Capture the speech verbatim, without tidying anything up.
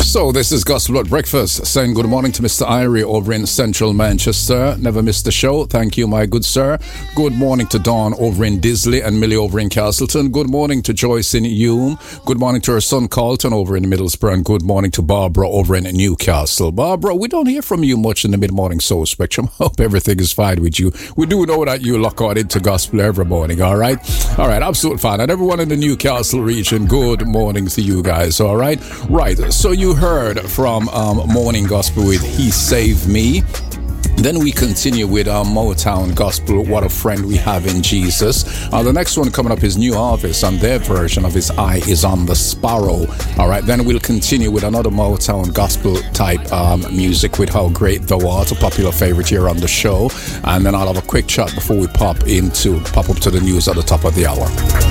So this is Gospel at Breakfast, saying good morning to Mister Irie over in Central Manchester. Never missed the show. Thank you, my good sir. Good morning to Dawn over in Disley and Millie over in Castleton. Good morning to Joyce in Hume. Good morning to her son Carlton over in Middlesbrough. And good morning to Barbara over in Newcastle. Barbara, we don't hear from you much in the mid-morning soul spectrum. Hope everything is fine with you. We do know that you lock on into gospel every morning, all right? All right, absolute fine. And everyone in the Newcastle region, good morning to you guys, all right? Right, so you heard from um, Morning Gospel with He Saved Me. Then we continue with our Motown Gospel, What a Friend We Have in Jesus. Uh, the next one coming up is New Harvest and their version of His Eye is on the Sparrow. All right, then we'll continue with another Motown Gospel type um, music with How Great Thou Art, a popular favorite here on the show. And then I'll have a quick chat before we pop into, pop up to the news at the top of the hour.